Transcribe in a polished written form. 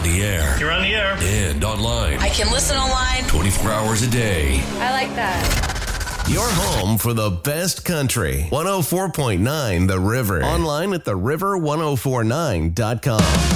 on the air. You're on the air. And online. I can listen online 24 hours a day. I like that. Your home for the best country. 104.9 The River. Online at theriver1049.com.